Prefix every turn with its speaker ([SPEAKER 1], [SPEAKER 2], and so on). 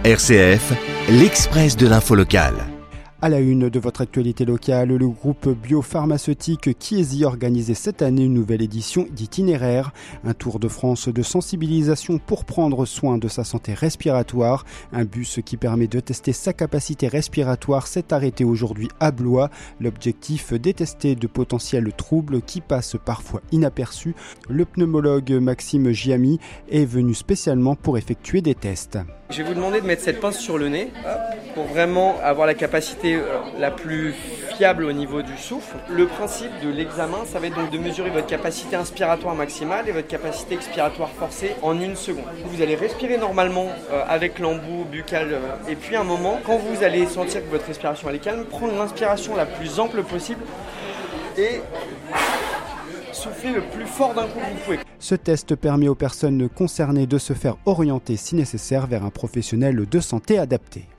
[SPEAKER 1] RCF, l'Express de l'info locale.
[SPEAKER 2] À la une de votre actualité locale, le groupe biopharmaceutique Chiesi organisait cette année une nouvelle édition d'Itinéraire, un tour de France de sensibilisation pour prendre soin de sa santé respiratoire. Un bus qui permet de tester sa capacité respiratoire s'est arrêté aujourd'hui à Blois. L'objectif, détester de potentiels troubles qui passent parfois inaperçus. Le pneumologue Maxime Giamy est venu spécialement pour effectuer des tests.
[SPEAKER 3] Je vais vous demander de mettre cette pince sur le nez pour vraiment avoir la capacité la plus fiable au niveau du souffle. Le principe de l'examen, ça va être donc de mesurer votre capacité inspiratoire maximale et votre capacité expiratoire forcée en 1 seconde. Vous allez respirer normalement avec l'embout buccal et puis à un moment, quand vous allez sentir que votre respiration elle est calme, prendre l'inspiration la plus ample possible et souffler le plus fort d'un coup que vous pouvez.
[SPEAKER 2] Ce test permet aux personnes concernées de se faire orienter si nécessaire vers un professionnel de santé adapté.